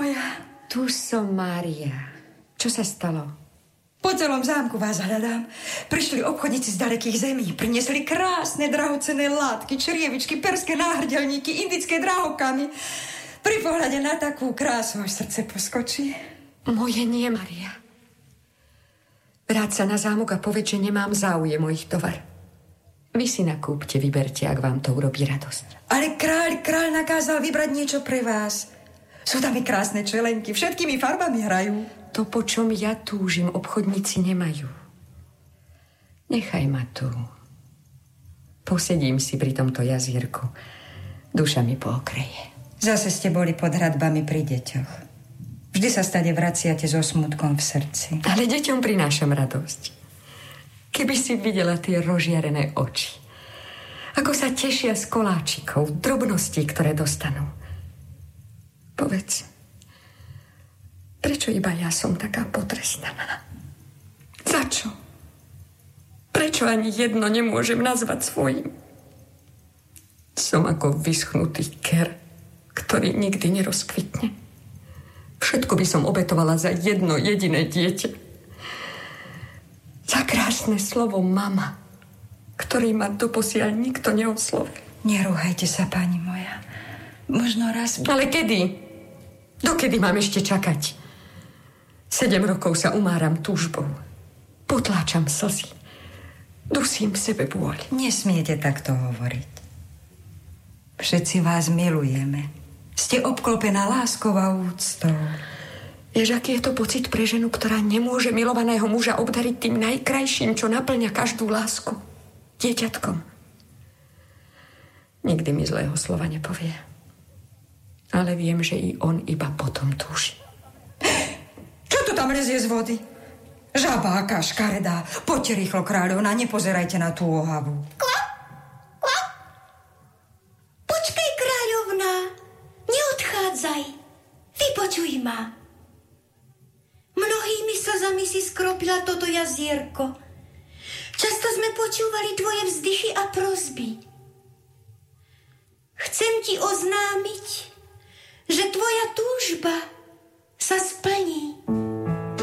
moja. Tu som, Mária. Čo sa stalo? Po celom zámku vás hľadám. Prišli obchodníci z dalekých zemí. Priniesli krásne drahocenné látky, črievičky, perské náhrdelníky, indické drahokamy. Pri pohľade na takú krásu až srdce poskočí. Moje nie, Mária. Vráť sa na zámok a povedz, že nemám záujem o ich tovar. Vy si nakúpte, vyberte, ak vám to urobí radosť. Ale kráľ nakázal vybrať niečo pre vás. Sú tam i krásne čelenky, všetkými farbami hrajú. To, po čom ja túžim, obchodníci nemajú. Nechaj ma tu. Posedím si pri tomto jazierku. Duša mi pookreje. Zase ste boli pod hradbami pri deťoch. Vždy sa stade vraciate so smutkom v srdci. Ale deťom prinášam radosť. Keby si videla tie rozžiarené oči. Ako sa tešia z koláčikov, drobností, ktoré dostanú. Povedz, prečo iba ja som taká potrestaná? Za čo? Prečo ani jedno nemôžem nazvať svojím? Som ako vyschnutý ker, ktorý nikdy nerozkvitne. Všetko by som obetovala za jedno jediné dieťa. Za krásne slovo mama, ktorý ma doposiaľ nikto neoslovil. Nerúhajte sa, pani moja. Možno raz... Ale kedy? Dokedy mám ešte čakať? 7 rokov sa umáram túžbou. Potláčam slzy. Dusím v sebe bôľ. Nesmiete takto hovoriť. Všetci vás milujeme. Ste obklopená láskou a úctou. Vieš, aký je to pocit pre ženu, ktorá nemôže milovaného muža obdariť tým najkrajším, čo naplňa každú lásku? Dieťatkom. Nikdy mi zlého slova nepovie. Ale viem, že i on iba potom túži. Čo to tam lezie z vody? Žabáka škaredá. Poďte rýchlo, kráľovna, nepozerajte na tú ohavu. Kvak, kvak. Počkaj, kráľovna. Neodchádzaj. Vypočuj ma. Mnohými slzami si skropila toto jazierko. Často sme počúvali tvoje vzdychy a prosby. Chcem ti oznámiť, že tvoja túžba sa splní.